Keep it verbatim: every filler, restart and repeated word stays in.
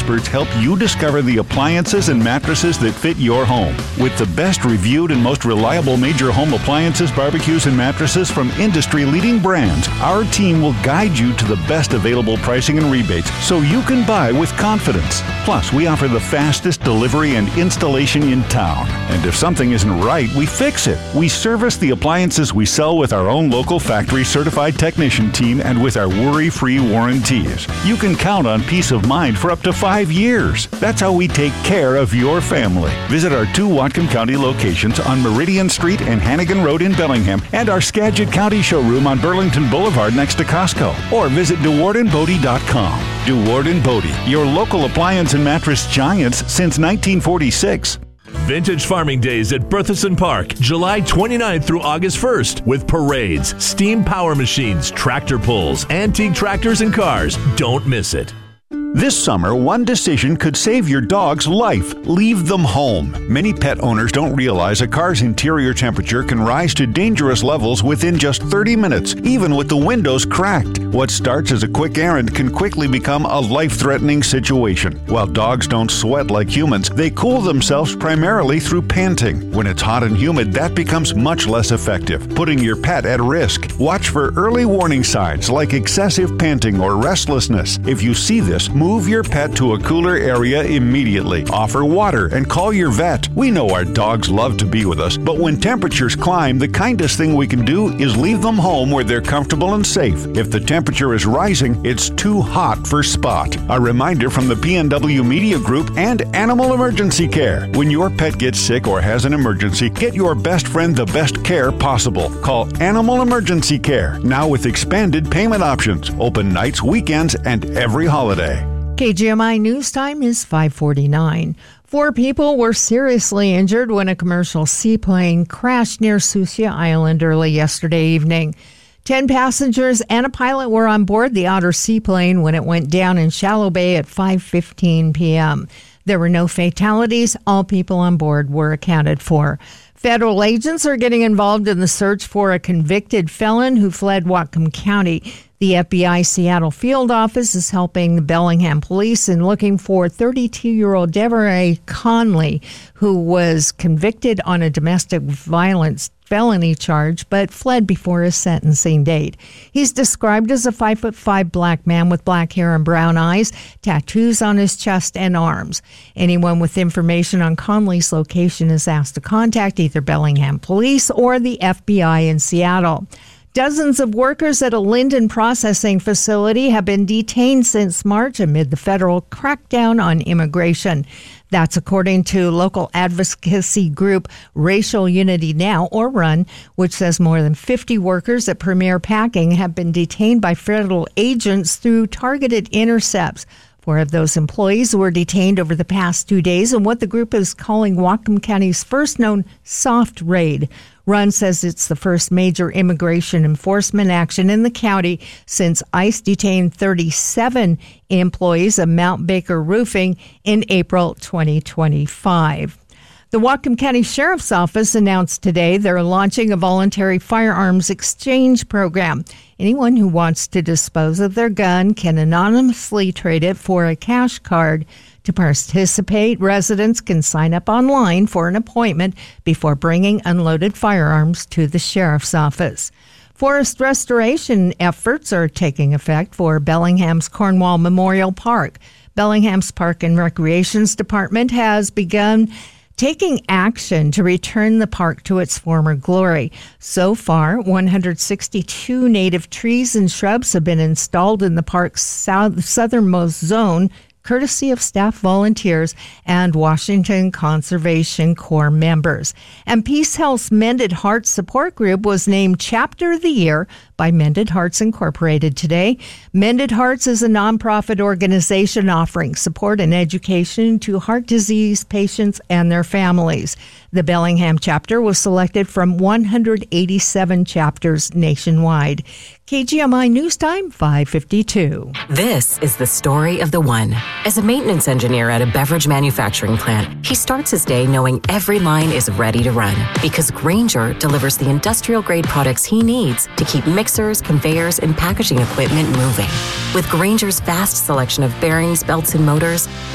experts help you discover the appliances and mattresses that fit your home. With the best reviewed and most reliable major home appliances, barbecues, and mattresses from industry-leading brands, our team will guide you to the best available pricing and rebates so you can buy with confidence. Plus, we offer the fastest delivery and installation in town. And if something isn't right, we fix it. We service the appliances we sell with our own local factory certified technician team and with our worry-free warranties. You can count on peace of mind for up to five years. That's how we take care of your family. Visit our two Whatcom County locations on Meridian Street and Hannigan Road in Bellingham and our Skagit County showroom on Burlington Boulevard next to Costco. Or visit deward and bodie dot com. Deward and Bodie, your local appliance and mattress giants since nineteen forty-six. Vintage Farming Days at Berthisson Park, July twenty-ninth through August first, with parades, steam power machines, tractor pulls, antique tractors, and cars. Don't miss it. This summer, one decision could save your dog's life. Leave them home. Many pet owners don't realize a car's interior temperature can rise to dangerous levels within just thirty minutes, even with the windows cracked. What starts as a quick errand can quickly become a life-threatening situation. While dogs don't sweat like humans, they cool themselves primarily through panting. When it's hot and humid, that becomes much less effective, putting your pet at risk. Watch for early warning signs like excessive panting or restlessness. If you see this, move your pet to a cooler area immediately. Offer water and call your vet. We know our dogs love to be with us, but when temperatures climb, the kindest thing we can do is leave them home where they're comfortable and safe. If the temperature is rising, it's too hot for Spot. A reminder from the P N W Media Group and Animal Emergency Care. When your pet gets sick or has an emergency, get your best friend the best care possible. Call Animal Emergency Care, now with expanded payment options. Open nights, weekends, and every holiday. K G M I News Time is five forty-nine. Four people were seriously injured when a commercial seaplane crashed near Sucia Island early yesterday evening. Ten passengers and a pilot were on board the Otter seaplane when it went down in Shallow Bay at five fifteen p.m. There were no fatalities. All people on board were accounted for. Federal agents are getting involved in the search for a convicted felon who fled Whatcom County. The F B I Seattle field office is helping the Bellingham police in looking for thirty-two-year-old Deborah Conley, who was convicted on a domestic violence felony charge but fled before his sentencing date. He's described as a five foot five black man with black hair and brown eyes, tattoos on his chest and arms. Anyone with information on Conley's location is asked to contact either Bellingham Police or the F B I in Seattle. Dozens of workers at a Linden processing facility have been detained since March amid the federal crackdown on immigration. That's according to local advocacy group Racial Unity Now, or RUN, which says more than fifty workers at Premier Packing have been detained by federal agents through targeted intercepts. Four of those employees were detained over the past two days in what the group is calling Whatcom County's first known soft raid. RUN says it's the first major immigration enforcement action in the county since ICE detained thirty-seven employees of Mount Baker Roofing in April twenty twenty-five. The Whatcom County Sheriff's Office announced today they're launching a voluntary firearms exchange program. Anyone who wants to dispose of their gun can anonymously trade it for a cash card. To participate, residents can sign up online for an appointment before bringing unloaded firearms to the sheriff's office. Forest restoration efforts are taking effect for Bellingham's Cornwall Memorial Park. Bellingham's Park and Recreations Department has begun taking action to return the park to its former glory. So far, one hundred sixty-two native trees and shrubs have been installed in the park's south, southernmost zone, courtesy of staff volunteers and Washington Conservation Corps members. And Peace Health's Mended Hearts Support Group was named Chapter of the Year by Mended Hearts Incorporated today. Mended Hearts is a nonprofit organization offering support and education to heart disease patients and their families. The Bellingham chapter was selected from one hundred eighty-seven chapters nationwide. K G M I News Time, five fifty-two. This is the story of the one. As a maintenance engineer at a beverage manufacturing plant, he starts his day knowing every line is ready to run because Grainger delivers the industrial-grade products he needs to keep mixers, conveyors, and packaging equipment moving. With Grainger's vast selection of bearings, belts, and motors,